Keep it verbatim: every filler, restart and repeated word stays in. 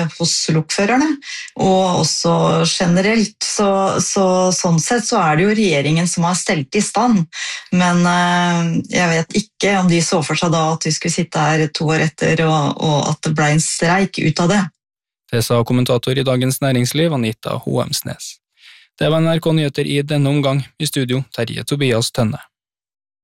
hos lokførerne, og også generelt. Så, så sånn sett så er det jo regjeringen som har stelt i stand, men jeg vet ikke om de så for seg da at vi skulle sitte her to år etter, og, og at det ble en streik ut av det. Det sa kommentator i Dagens Næringsliv, Anita Hoemsnes. Det var N R K Nyheter i denne omgang. I studio, Terje Tobias Tønne.